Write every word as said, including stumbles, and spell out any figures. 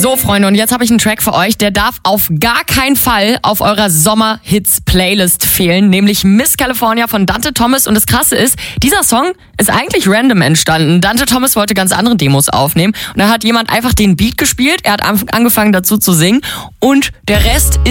So, Freunde, und jetzt habe ich einen Track für euch, der darf auf gar keinen Fall auf eurer Sommer-Hits-Playlist fehlen, nämlich Miss California von Dante Thomas. Und das Krasse ist, dieser Song ist eigentlich random entstanden. Dante Thomas wollte ganz andere Demos aufnehmen und da hat jemand einfach den Beat gespielt, er hat angefangen dazu zu singen und der Rest ist